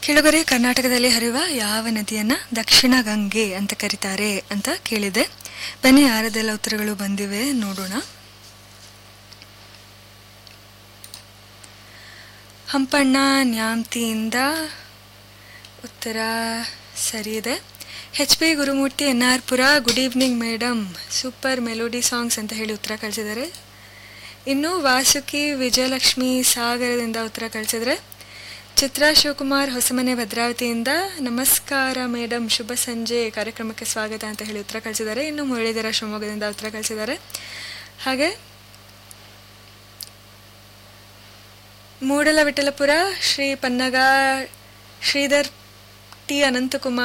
ಕೆಳಗರೆ ಕರ್ನಾಟಕದಲ್ಲಿ ಹರಿಯುವ ಯಾವ ನದಿಯನ್ನ ದಕ್ಷಿಣ ಗಂಗೆ ಅಂತ ಕರೀತಾರೆ ಅಂತ ಕೇಳಿದೆ. ಬನ್ನಿ ಯಾರದೆಲ್ಲ ಉತ್ತರಗಳು ಬಂದಿವೆ ನೋಡೋಣ. ಹಂಪಣ್ಣ ನ್ಯಾಮ್ತಿಯಿಂದ ಉತ್ತರ ಸರಿ ಇದೆ. HP ಗುರುಮೂರ್ತಿ NR ಪುರ, good evening madam, super melody songs ಅಂತ ಹೇಳಿ ಉತ್ತರ ಕಳಿಸಿದ್ದಾರೆ. ಇನ್ನು ವಾಸುಕಿ ವಿಜಯಲಕ್ಷ್ಮಿ ಸಾಗರದಿಂದ ಉತ್ತರ ಕಳಿಸಿದ್ರೆ. ಚಿತ್ರಾ ಶಿವಕುಮಾರ್ ಹೊಸಮನೆ ಭದ್ರಾವತಿಯಿಂದ ನಮಸ್ಕಾರ ಮೇಡಮ್, ಶುಭ ಸಂಜೆ, ಕಾರ್ಯಕ್ರಮಕ್ಕೆ ಸ್ವಾಗತ ಅಂತ ಹೇಳಿ ಉತ್ತರ ಕಳಿಸಿದ್ದಾರೆ. ಇನ್ನು ಮುರಳೀಧರ ಶಿವಮೊಗ್ಗದಿಂದ ಉತ್ತರ ಕಳಿಸಿದ್ದಾರೆ. ಹಾಗೆ ಮೂಡಲ ವಿಠಲಪುರ ಶ್ರೀ ಪನ್ನಗ ಶ್ರೀಧರ್ T ಅನಂತಕುಮಾರ್